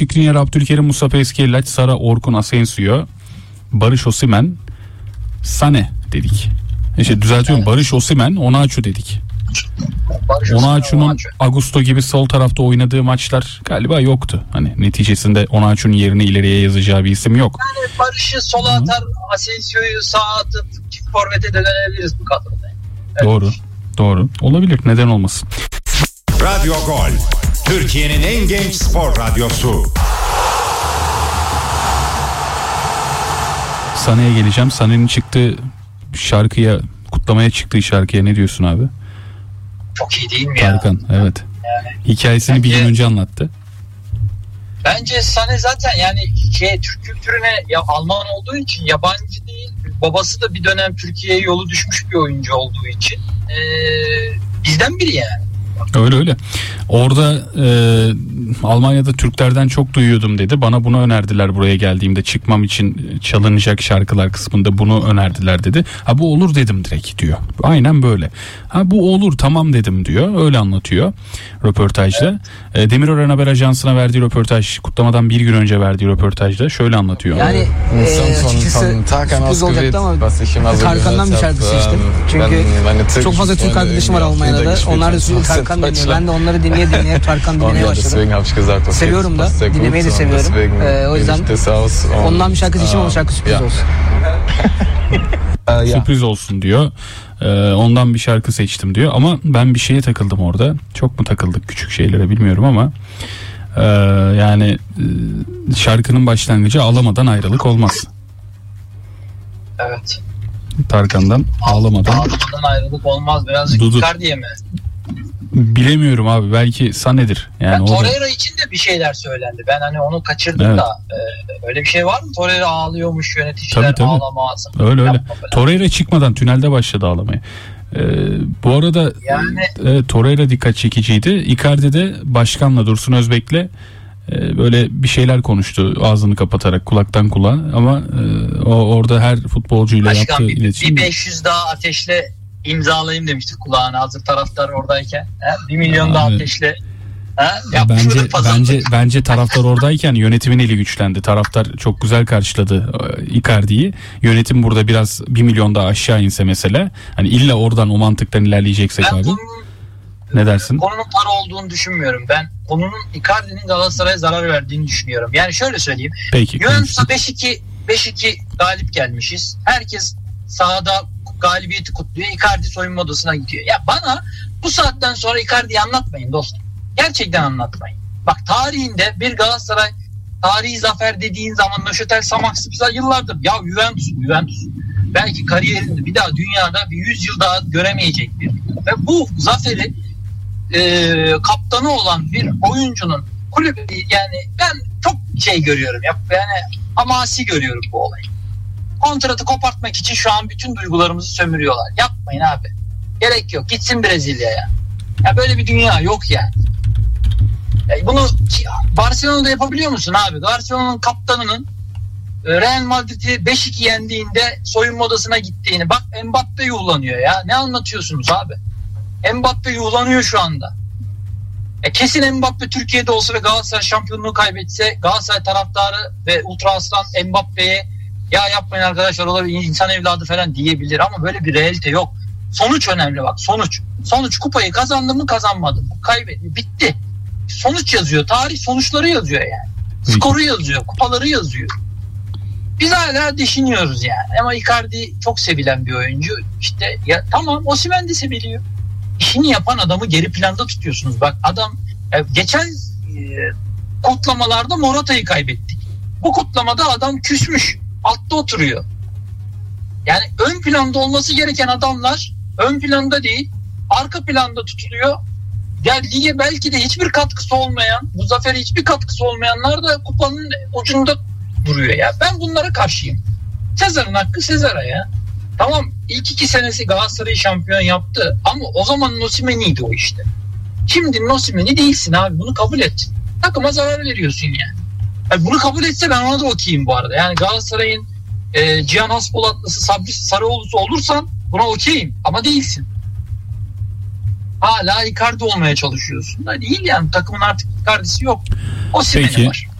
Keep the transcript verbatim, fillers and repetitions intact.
Şikrinyar, Abdülkerim, Mustafa Eskiyelaç, Sara, Orkun, Asensio, Barış Osimhen, Sane dedik. İşte düzeltiyorum, evet. Barış Osimhen, Onaçu dedik. Onaçu'nun Augusto gibi sol tarafta oynadığı maçlar galiba yoktu. Hani neticesinde Onaçu'nun yerine ileriye yazacağı bir isim yok. Yani Barış'ı sola atar, Asensio'yu sağa atıp çift forvete dönebiliriz bu kadroda. Evet. Doğru. Doğru. Olabilir. Neden olmasın? Radyo Gol. Türkiye'nin en genç spor radyosu. Sane'ye geleceğim. Sane'nin çıktığı şarkıya, kutlamaya çıktığı şarkıya ne diyorsun abi? Çok iyi değil mi ya? Tarkan, evet. Yani, hikayesini bence, bir gün önce anlattı. Bence Sane zaten yani şey, Türk kültürüne ya, Alman olduğu için yabancı değil. Babası da bir dönem Türkiye'ye yolu düşmüş bir oyuncu olduğu için ee, bizden biri yani. Öyle öyle. Orada e, Almanya'da Türklerden çok duyuyordum dedi. Bana bunu önerdiler buraya geldiğimde. Çıkmam için çalınacak şarkılar kısmında bunu önerdiler dedi. Ha bu olur dedim direkt diyor. Aynen böyle. Ha bu olur tamam dedim diyor. Öyle anlatıyor röportajda. Evet. E, Demirören Haber Ajansı'na verdiği röportaj, kutlamadan bir gün önce verdiği röportajda şöyle anlatıyor. Yani e, açıkçası sürpriz olacaktı ama Tarkan'dan bir şarkı seçtim. Çünkü çok fazla Türk arkadaşım var Almanya'da da. Onlar da sürekli Tarkan dinliyor. Ben de onları dinleye dinleye Tarkan dinlemeye başladım. Seviyorum da. Dinlemeyi de seviyorum. Ee, o yüzden ondan bir şarkı seçeyim ama şarkı sürpriz olsun. Sürpriz olsun diyor. Ee, ondan bir şarkı seçtim diyor. Ama ben bir şeye takıldım orada. Çok mu takıldık küçük şeylere bilmiyorum ama e, yani e, şarkının başlangıcı ağlamadan ayrılık olmaz. Evet. Tarkan'dan ağlamadan. Ağlamadan ayrılık olmaz. Birazcık Icardi'ye mi? Bilemiyorum abi, belki Sane'dir. Yani ben Torreira da... için de bir şeyler söylendi. Ben hani onu kaçırdım evet. da e, öyle bir şey var mı? Torreira ağlıyormuş, yöneticiler tabii, tabii. ağlamaz. Öyle öyle. Torreira çıkmadan tünelde başladı ağlamaya. Ee, bu arada yani... e, Torreira dikkat çekiciydi. Icardi de başkanla Dursun Özbek'le e, böyle bir şeyler konuştu ağzını kapatarak kulaktan kulağa ama e, o orada her futbolcuyla Başkan, yaptığı bir, iletişim. Bir beş yüz daha ateşle imzalayayım demiştik kulağına hazır taraftar oradayken. He? Bir milyon Aa, daha evet. ateşle. Ya bence bence bence taraftar oradayken yönetimin eli güçlendi. Taraftar çok güzel karşıladı Icardi'yi. Yönetim burada biraz bir milyon daha aşağı inse mesela. Hani illa oradan o mantıktan ilerleyeceksek ben abi. Konunun, ne dersin? Konunun para olduğunu düşünmüyorum. Ben konunun Icardi'nin Galatasaray'a zarar verdiğini düşünüyorum. Yani şöyle söyleyeyim. Peki. Juventus'a beş iki galip gelmişiz. Herkes sahada galibiyeti kutluyor. Icardi soyunma odasına gidiyor. Ya bana bu saatten sonra Icardi'yi anlatmayın dostum. Gerçekten anlatmayın. Bak tarihinde bir Galatasaray tarihi zafer dediğin zaman Nöşetel Samax yıllardır ya Juventus, Juventus belki kariyerinde bir daha dünyada bir yüz yıl daha göremeyecek bir. Ve bu zaferi e, kaptanı olan bir oyuncunun kulübü yani ben çok şey görüyorum ya yani hamasi görüyorum bu olayı. Kontratı kopartmak için şu an bütün duygularımızı sömürüyorlar. Yapmayın abi. Gerek yok. Gitsin Brezilya'ya. Ya böyle bir dünya yok yani. Ya bunu Barcelona'da yapabiliyor musun abi? Barcelona'nın kaptanının Real Madrid'i beş iki yendiğinde soyunma odasına gittiğini. Bak Mbappe yuhlanıyor ya. Ne anlatıyorsunuz abi? Mbappe yuhlanıyor şu anda. E kesin Mbappe Türkiye'de olsa ve Galatasaray şampiyonluğu kaybetse Galatasaray taraftarı ve Ultra Aslan Mbappe'ye ya yapmayın arkadaşlar olabilir insan evladı falan diyebilir ama böyle bir realite yok. Sonuç önemli bak sonuç. Sonuç kupayı kazandı mı kazanmadı mı? Kaybetti. Bitti. Sonuç yazıyor. Tarih sonuçları yazıyor yani. Skoru yazıyor. Kupaları yazıyor. Biz hala düşünüyoruz yani. Ama Icardi çok sevilen bir oyuncu. İşte ya tamam Osimhen de seviliyor. İşini yapan adamı geri planda tutuyorsunuz. Bak adam geçen e, kutlamalarda Morata'yı kaybettik. Bu kutlamada adam küsmüş. Altta oturuyor. Yani ön planda olması gereken adamlar ön planda değil, arka planda tutuluyor. Yani lige belki de hiçbir katkısı olmayan, bu zafere hiçbir katkısı olmayanlar da kupanın ucunda duruyor ya. Ben bunlara karşıyım. Sezar'ın hakkı Sezar'a ya. Tamam ilk iki senesi Galatasaray'ı şampiyon yaptı ama o zaman Osimhen'iydi o işte. Şimdi Osimhen'i değilsin abi, bunu kabul et. Takıma zarar veriyorsun yani. Yani bunu kabul etse ben ona da okeyim bu arada. Yani Galatasaray'ın e, Cihan Haspolatlısı, Sabri Sarıoğlu'su olursan buna okeyim ama değilsin. Hala Icardi olmaya çalışıyorsun. Da değil yani takımın artık Icardi'si yok. Osimhen'i var.